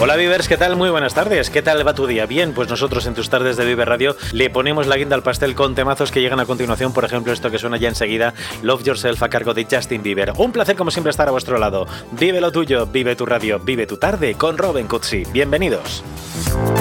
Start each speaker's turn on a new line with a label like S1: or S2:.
S1: Hola Vivers, ¿qué tal? Muy buenas tardes. ¿Qué tal va tu día? Bien, pues nosotros en tus tardes de Vive Radio le ponemos la guinda al pastel con temazos que llegan a continuación. Por ejemplo, esto que suena ya enseguida, Love Yourself, a cargo de Justin Bieber. Un placer como siempre estar a vuestro lado. Vive lo tuyo, vive tu radio, vive tu tarde con Robin Cutsi. Bienvenidos.